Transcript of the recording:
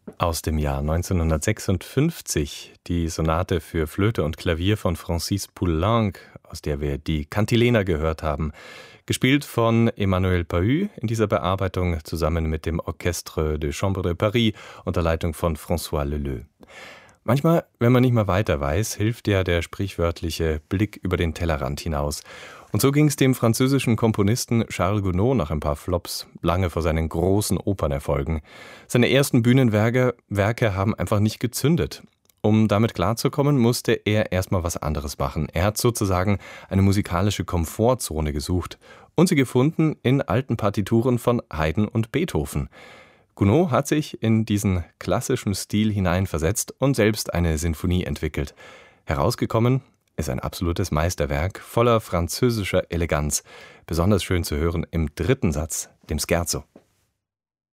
Aus dem Jahr 1956 die Sonate für Flöte und Klavier von Francis Poulenc, aus der wir die Cantilena gehört haben, gespielt von Emmanuel Pahud in dieser Bearbeitung zusammen mit dem Orchestre de Chambre de Paris unter Leitung von François Leleux. Manchmal, wenn man nicht mehr weiter weiß, hilft ja der sprichwörtliche Blick über den Tellerrand hinaus. Und so ging es dem französischen Komponisten Charles Gounod nach ein paar Flops, lange vor seinen großen Opernerfolgen. Seine ersten Bühnenwerke haben einfach nicht gezündet. Um damit klarzukommen, musste er erstmal was anderes machen. Er hat sozusagen eine musikalische Komfortzone gesucht und sie gefunden in alten Partituren von Haydn und Beethoven. Gounod hat sich in diesen klassischen Stil hineinversetzt und selbst eine Sinfonie entwickelt. Herausgekommen ist ein absolutes Meisterwerk voller französischer Eleganz. Besonders schön zu hören im dritten Satz, dem Scherzo.